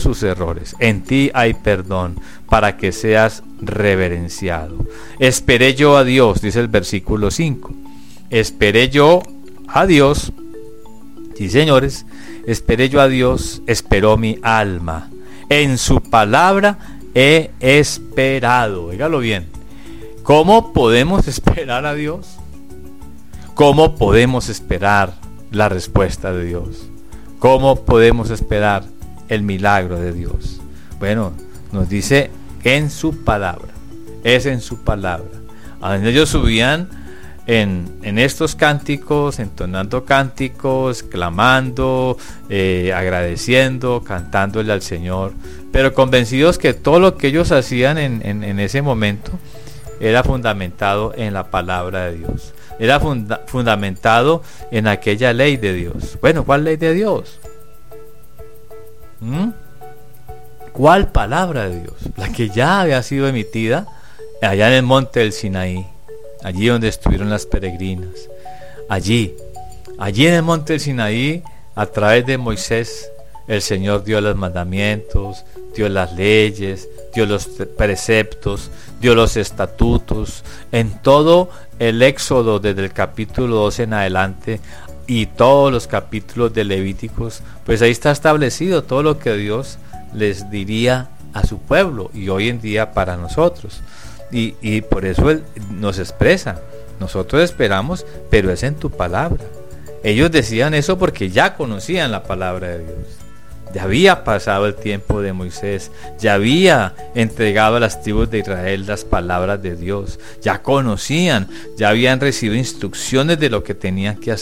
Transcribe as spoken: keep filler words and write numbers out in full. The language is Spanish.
sus errores. En ti hay perdón para que seas reverenciado. Esperé yo a Dios, dice el versículo cinco. Esperé yo a Dios. Sí, señores, esperé yo a Dios, esperó mi alma. En su palabra he esperado. Óigalo bien. ¿Cómo podemos esperar a Dios? ¿Cómo podemos esperar la respuesta de Dios? ¿Cómo podemos esperar el milagro de Dios? Bueno, nos dice en su palabra. Es en su palabra. A donde ellos subían en, en estos cánticos, entonando cánticos, clamando, eh, agradeciendo, cantándole al Señor, pero convencidos que todo lo que ellos hacían en, en, en ese momento era fundamentado en la palabra de Dios. Era funda- fundamentado en aquella ley de Dios. Bueno, ¿cuál ley de Dios? ¿Mm? ¿Cuál palabra de Dios? La que ya había sido emitida allá en el monte del Sinaí, allí donde estuvieron las peregrinas. Allí, allí en el monte del Sinaí, a través de Moisés, el Señor dio los mandamientos, dio las leyes, dio los preceptos, dio los estatutos. En todo el Éxodo, desde el capítulo doce en adelante, y todos los capítulos de Levíticos, pues ahí está establecido todo lo que Dios les diría a su pueblo y hoy en día para nosotros. Y, y por eso Él nos expresa: nosotros esperamos, pero es en tu palabra. Ellos decían eso porque ya conocían la palabra de Dios. Ya había pasado el tiempo de Moisés, ya había entregado a las tribus de Israel las palabras de Dios, ya conocían, ya habían recibido instrucciones de lo que tenían que hacer.